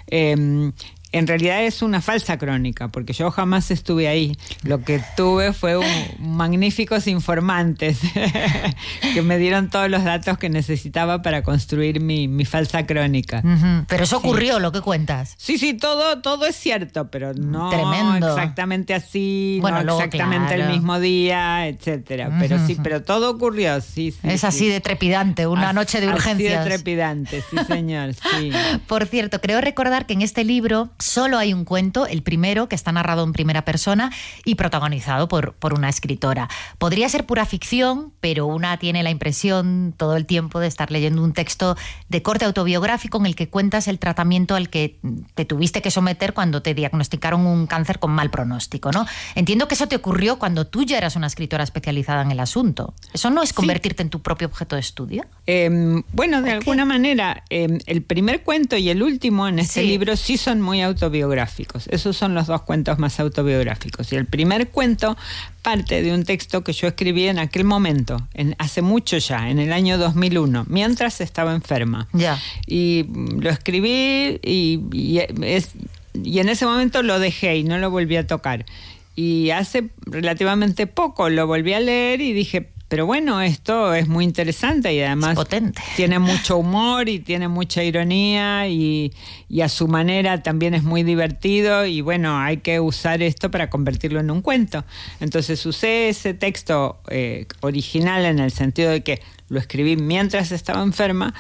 En realidad es una falsa crónica, porque yo jamás estuve ahí. Lo que tuve fue magníficos informantes que me dieron todos los datos que necesitaba para construir mi falsa crónica. Uh-huh. Pero eso ocurrió, lo que cuentas. Sí, todo es cierto, pero no Tremendo. Exactamente así, bueno, no exactamente claro. el mismo día, etcétera. Uh-huh. Pero sí, pero todo ocurrió, sí. Es así de trepidante, una noche de urgencias. Así de trepidante, sí señor, sí. Por cierto, creo recordar que en este libro solo hay un cuento, el primero, que está narrado en primera persona y protagonizado por una escritora. Podría ser pura ficción, pero una tiene la impresión todo el tiempo de estar leyendo un texto de corte autobiográfico en el que cuentas el tratamiento al que te tuviste que someter cuando te diagnosticaron un cáncer con mal pronóstico, ¿no? Entiendo que eso te ocurrió cuando tú ya eras una escritora especializada en el asunto. ¿Eso no es convertirte en tu propio objeto de estudio? Bueno, de alguna manera, el primer cuento y el último en este libro sí son muy autobiográficos. Esos son los dos cuentos más autobiográficos. Y el primer cuento parte de un texto que yo escribí en aquel momento, hace mucho ya, en el año 2001, mientras estaba enferma. Ya. Y lo escribí y en ese momento lo dejé y no lo volví a tocar. Y hace relativamente poco lo volví a leer y dije, pero bueno, esto es muy interesante y además es potente. Tiene mucho humor y tiene mucha ironía y a su manera también es muy divertido y bueno, hay que usar esto para convertirlo en un cuento. Entonces usé ese texto original en el sentido de que lo escribí mientras estaba enferma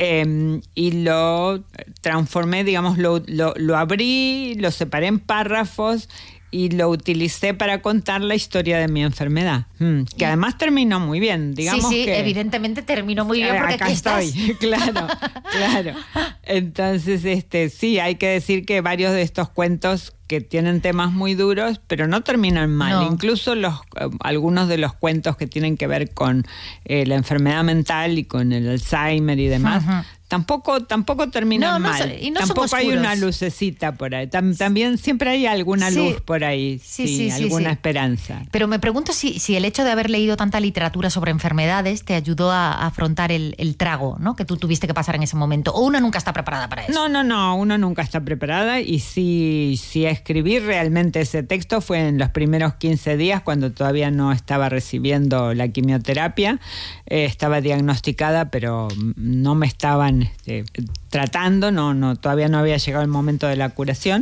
y lo transformé, digamos, lo abrí, lo separé en párrafos y lo utilicé para contar la historia de mi enfermedad, que además terminó muy bien, digamos. Sí, que evidentemente terminó muy bien porque acá aquí estoy, estás. claro. Entonces, sí, hay que decir que varios de estos cuentos que tienen temas muy duros, pero no terminan mal. No. Incluso algunos de los cuentos que tienen que ver con la enfermedad mental y con el Alzheimer y demás, uh-huh. Tampoco terminan mal. Y no tampoco son hay oscuros. una lucecita por ahí. También siempre hay alguna luz por ahí. Sí, alguna esperanza. Pero me pregunto si el hecho de haber leído tanta literatura sobre enfermedades te ayudó a afrontar el trago, ¿no?, que tú tuviste que pasar en ese momento. ¿O una nunca está preparada para eso? No, uno nunca está preparada. Y si escribí realmente ese texto fue en los primeros 15 días, cuando todavía no estaba recibiendo la quimioterapia. Estaba diagnosticada, pero no me estaban tratando, todavía no había llegado el momento de la curación,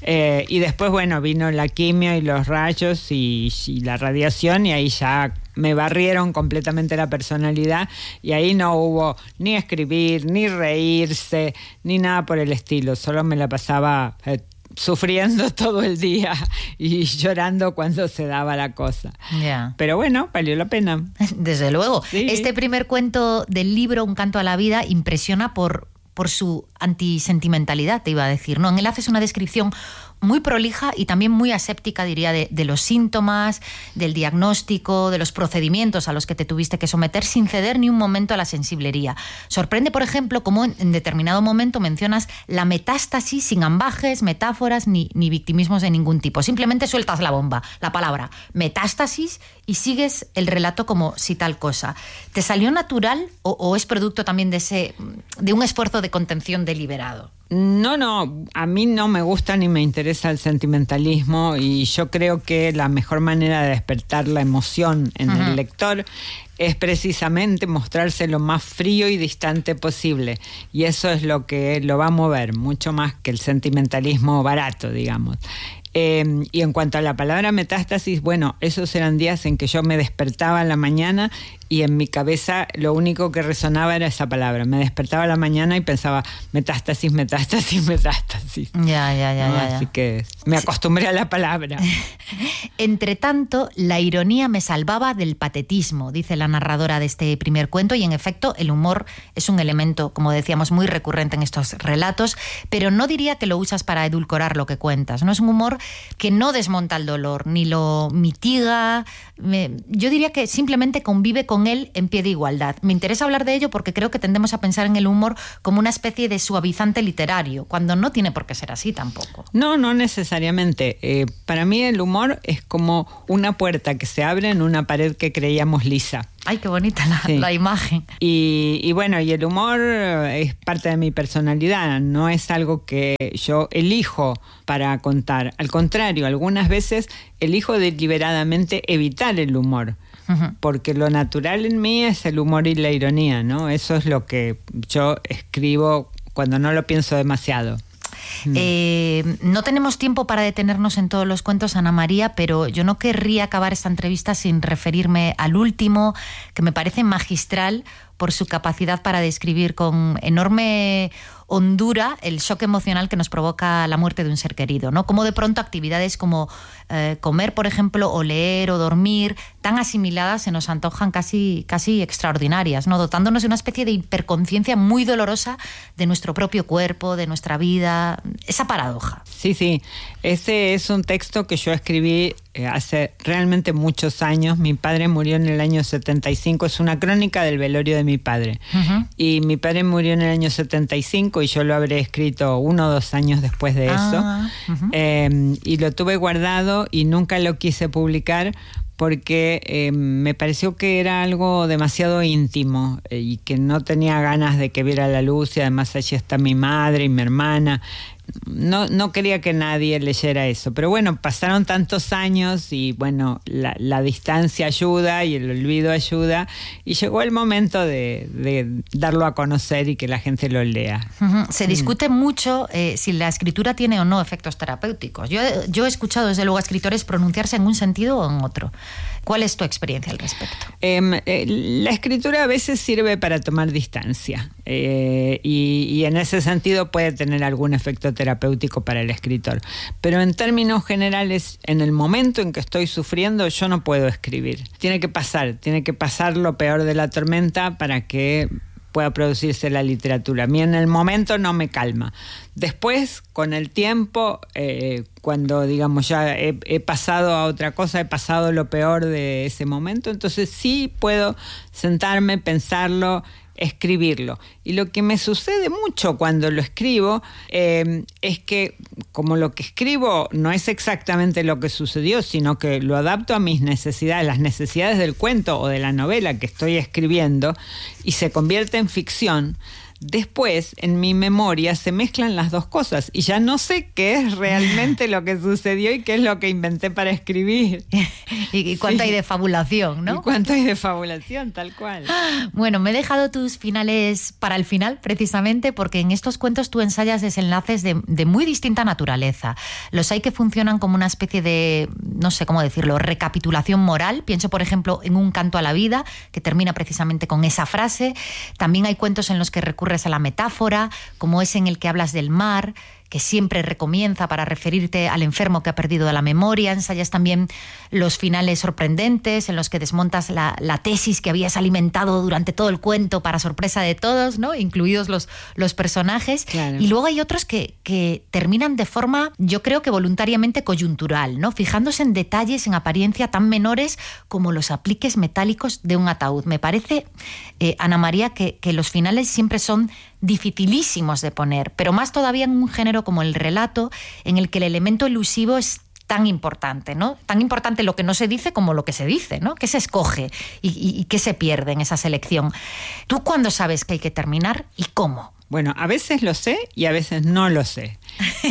y después vino la quimio y los rayos y la radiación, y ahí ya me barrieron completamente la personalidad y ahí no hubo ni escribir, ni reírse, ni nada por el estilo, solo me la pasaba sufriendo todo el día y llorando cuando se daba la cosa. Yeah. Pero bueno, valió la pena. Desde luego. Sí. Este primer cuento del libro, Un canto a la vida, impresiona por su antisentimentalidad, te iba a decir, ¿no? En él haces una descripción muy prolija y también muy aséptica, diría, de los síntomas, del diagnóstico, de los procedimientos a los que te tuviste que someter sin ceder ni un momento a la sensiblería. Sorprende, por ejemplo, cómo en determinado momento mencionas la metástasis sin ambajes, metáforas ni victimismos de ningún tipo. Simplemente sueltas la bomba, la palabra metástasis, y sigues el relato como si tal cosa. ¿Te salió natural o es producto también de un esfuerzo de contención deliberado? No, a mí no me gusta ni me interesa el sentimentalismo y yo creo que la mejor manera de despertar la emoción en el lector es precisamente mostrarse lo más frío y distante posible, y eso es lo que lo va a mover, mucho más que el sentimentalismo barato, digamos. Y en cuanto a la palabra metástasis, bueno, esos eran días en que yo me despertaba en la mañana y en mi cabeza lo único que resonaba era esa palabra. Me despertaba a la mañana y pensaba metástasis. Ya. Así que me acostumbré a la palabra. Entre tanto, la ironía me salvaba del patetismo, dice la narradora de este primer cuento, y en efecto el humor es un elemento, como decíamos, muy recurrente en estos relatos, pero no diría que lo usas para edulcorar lo que cuentas, ¿no? Es un humor que no desmonta el dolor, ni lo mitiga. Yo diría que simplemente convive con él en pie de igualdad. Me interesa hablar de ello porque creo que tendemos a pensar en el humor como una especie de suavizante literario, cuando no tiene por qué ser así tampoco. No necesariamente. Para mí el humor es como una puerta que se abre en una pared que creíamos lisa. Ay, qué bonita la imagen. Y bueno, y el humor es parte de mi personalidad, no es algo que yo elijo para contar. Al contrario, algunas veces elijo deliberadamente evitar el humor. Porque lo natural en mí es el humor y la ironía, ¿no? Eso es lo que yo escribo cuando no lo pienso demasiado. No tenemos tiempo para detenernos en todos los cuentos, Ana María, pero yo no querría acabar esta entrevista sin referirme al último, que me parece magistral por su capacidad para describir con enorme hondura el shock emocional que nos provoca la muerte de un ser querido, ¿no? Como de pronto actividades como comer, por ejemplo, o leer o dormir, tan asimiladas, se nos antojan casi extraordinarias, ¿no? Dotándonos de una especie de hiperconciencia muy dolorosa de nuestro propio cuerpo, de nuestra vida, esa paradoja. Sí, ese es un texto que yo escribí hace realmente muchos años. Mi padre murió en el año 75, es una crónica del velorio de mi padre. Y mi padre murió en el año 75 y yo lo habré escrito 1 o 2 años después de eso. Y lo tuve guardado y nunca lo quise publicar porque me pareció que era algo demasiado íntimo y que no tenía ganas de que viera la luz, y además allí está mi madre y mi hermana. No quería que nadie leyera eso, pero bueno, pasaron tantos años y bueno, la distancia ayuda y el olvido ayuda, y llegó el momento de darlo a conocer y que la gente lo lea. Se discute mucho si la escritura tiene o no efectos terapéuticos. Yo he escuchado desde luego a escritores pronunciarse en un sentido o en otro. ¿Cuál es tu experiencia al respecto? La escritura a veces sirve para tomar distancia y en ese sentido puede tener algún efecto terapéutico para el escritor. Pero en términos generales, en el momento en que estoy sufriendo, yo no puedo escribir. Tiene que pasar lo peor de la tormenta para que pueda producirse la literatura. A mí en el momento no me calma. Después, con el tiempo, cuando digamos ya he pasado a otra cosa, he pasado lo peor de ese momento, entonces sí puedo sentarme, pensarlo, escribirlo. Y lo que me sucede mucho cuando lo escribo es que como lo que escribo no es exactamente lo que sucedió, sino que lo adapto a mis necesidades, las necesidades del cuento o de la novela que estoy escribiendo, y se convierte en ficción. Después, en mi memoria, se mezclan las dos cosas y ya no sé qué es realmente lo que sucedió y qué es lo que inventé para escribir. Y cuánto hay de fabulación, ¿no? Y cuánto hay de fabulación, tal cual. Bueno, me he dejado tus finales para el final, precisamente, porque en estos cuentos tú ensayas desenlaces de muy distinta naturaleza. Los hay que funcionan como una especie de, no sé cómo decirlo, recapitulación moral. Pienso, por ejemplo, en Un canto a la vida, que termina precisamente con esa frase. También hay cuentos en los que recurres a la metáfora, como es en el que hablas del mar, que siempre recomienza para referirte al enfermo que ha perdido la memoria. Ensayas también los finales sorprendentes en los que desmontas la tesis que habías alimentado durante todo el cuento para sorpresa de todos, ¿no? Incluidos los personajes. Claro. Y luego hay otros que terminan de forma, yo creo que voluntariamente coyuntural, ¿no? Fijándose en detalles en apariencia tan menores como los apliques metálicos de un ataúd. Me parece, Ana María, que los finales siempre son dificilísimos de poner, pero más todavía en un género como el relato, en el que el elemento elusivo es tan importante, ¿no? Tan importante lo que no se dice como lo que se dice, ¿no? ¿Qué se escoge y qué se pierde en esa selección? ¿Tú cuándo sabes que hay que terminar y cómo? Bueno, a veces lo sé y a veces no lo sé.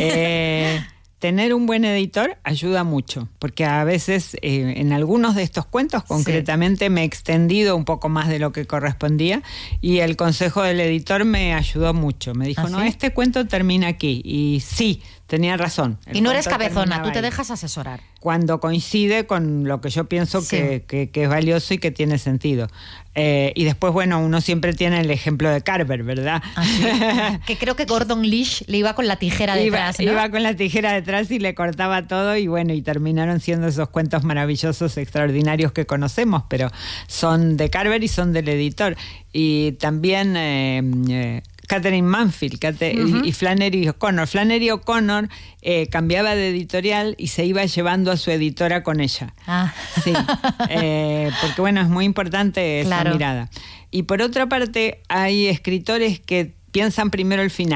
Tener un buen editor ayuda mucho, porque a veces en algunos de estos cuentos concretamente me he extendido un poco más de lo que correspondía y el consejo del editor me ayudó mucho. Me dijo, no, este cuento termina aquí. Y sí, tenía razón. Y no eres cabezona, tú te dejas asesorar. Cuando coincide con lo que yo pienso que es valioso y que tiene sentido. Y después, bueno, uno siempre tiene el ejemplo de Carver, ¿verdad? Que creo que Gordon Lish le iba con la tijera detrás, ¿no? Iba con la tijera detrás y le cortaba todo y bueno, y terminaron siendo esos cuentos maravillosos, extraordinarios que conocemos, pero son de Carver y son del editor. Y también Catherine Manfield y Flannery O'Connor. Flannery O'Connor cambiaba de editorial y se iba llevando a su editora con ella. Sí, porque bueno, es muy importante esa mirada. Y por otra parte, hay escritores que piensan primero el final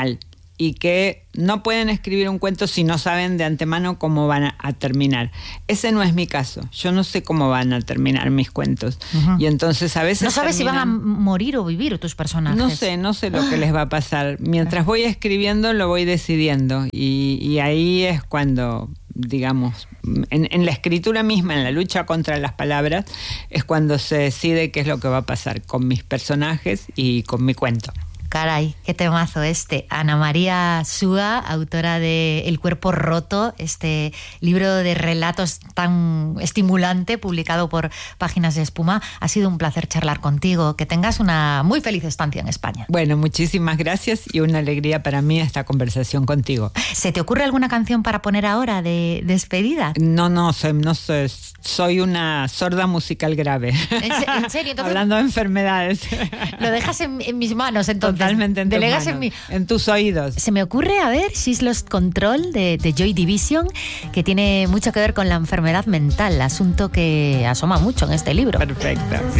y que no pueden escribir un cuento si no saben de antemano cómo van a terminar. Ese no es mi caso. Yo no sé cómo van a terminar mis cuentos. Y entonces a veces... ¿No sabes si van a morir o vivir tus personajes? No sé lo que les va a pasar. Mientras voy escribiendo lo voy decidiendo y ahí es cuando, digamos, en la escritura misma, en la lucha contra las palabras, es cuando se decide qué es lo que va a pasar con mis personajes y con mi cuento. Caray, qué temazo este. Ana María Súa, autora de El cuerpo roto, este libro de relatos tan estimulante, publicado por Páginas de Espuma. Ha sido un placer charlar contigo. Que tengas una muy feliz estancia en España. Bueno, muchísimas gracias y una alegría para mí esta conversación contigo. ¿Se te ocurre alguna canción para poner ahora de despedida? No sé. Soy una sorda musical grave. ¿En serio? Entonces, hablando de enfermedades. Lo dejas en mis manos, entonces. Totalmente en tus Delegas manos, en tus oídos. Se me ocurre, a ver, She's Lost Control de Joy Division, que tiene mucho que ver con la enfermedad mental, asunto que asoma mucho en este libro. Perfecto.